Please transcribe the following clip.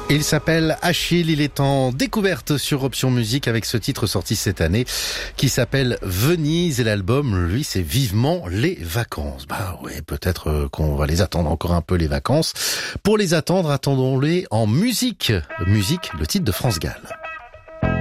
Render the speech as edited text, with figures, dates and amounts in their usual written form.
Il s'appelle Achille, il est en découverte sur Option Musique avec ce titre sorti cette année qui s'appelle Venise et l'album, lui, c'est Vivement les vacances. Bah ouais, peut-être qu'on va les attendre encore un peu les vacances. Pour les attendre, attendons-les en musique. Musique, le titre de France Gall.